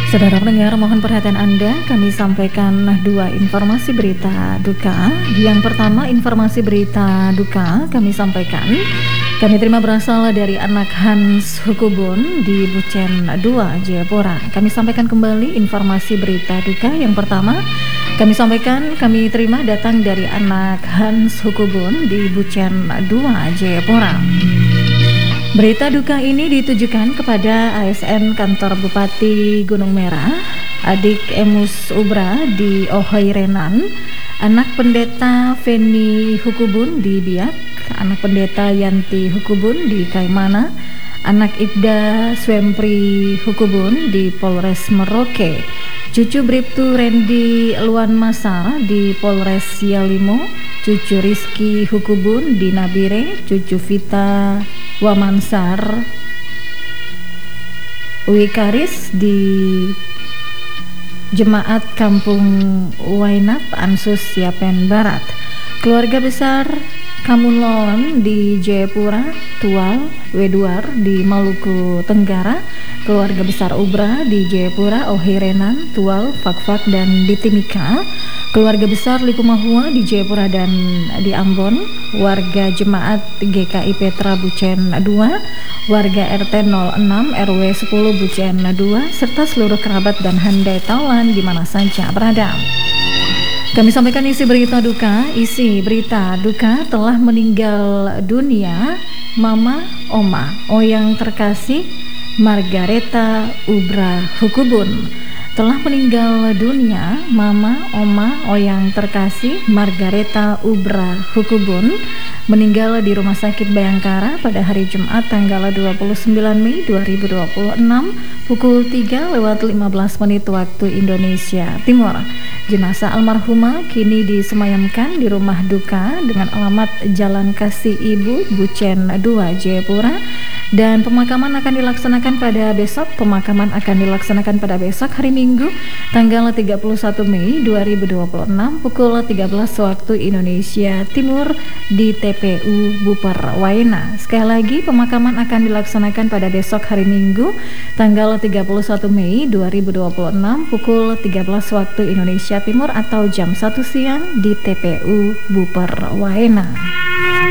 Saudara pendengar, mohon perhatian Anda. Kami sampaikan dua informasi berita duka. Yang pertama, informasi berita duka kami sampaikan. Kami terima berasal dari anak Hans Hukubun di Bucen 2, Jayapura. Kami sampaikan kembali informasi berita duka. Yang pertama, kami terima datang dari anak Hans Hukubun di Bucen 2, Jayapura. Berita duka ini ditujukan kepada ASN Kantor Bupati Gunung Merah, adik Emus Ubra di Ohoirenan, anak pendeta Feni Hukubun di Biak, anak pendeta Yanti Hukubun di Kaimana, anak Ibda Swempri Hukubun di Polres Merauke, cucu Bribtu Randy Luan Masal di Polres Yalimo, cucu Rizky Hukubun di Nabire, cucu Vita Wamansar Wikaris di Jemaat Kampung Wainap, Ansus Yapen Barat, keluarga besar Kamulon di Jayapura, Tual Weduar di Maluku Tenggara, keluarga besar Ubra di Jayapura, Ohirenan, Tual, Fakfak dan di Timika, keluarga besar Likumahua di Jayapura dan di Ambon, warga Jemaat GKI Petra Bucen 2, warga RT 06 RW 10 Bucen 2, serta seluruh kerabat dan handai taulan di mana saja berada. Kami sampaikan isi berita duka. Isi berita duka: telah meninggal dunia Mama Oma Oyang terkasih Margareta Ubra Hukubun. Telah meninggal dunia Mama Oma Oyang terkasih Margareta Ubra Hukubun, meninggal di Rumah Sakit Bayangkara pada hari Jumat tanggal 29 Mei 2026 pukul 3:15 waktu Indonesia Timur. Jenazah almarhumah kini disemayamkan di rumah duka dengan alamat Jalan Kasih Ibu, Bucen 2, Jayapura, dan pemakaman akan dilaksanakan pada besok. Pemakaman akan dilaksanakan pada besok hari Minggu tanggal 31 Mei 2026 pukul 13 waktu Indonesia Timur di TPU Buper Waena. Sekali lagi, pemakaman akan dilaksanakan pada besok hari Minggu tanggal 31 Mei 2026 pukul 13 waktu Indonesia Timur atau jam 1 siang di TPU Buper Waena.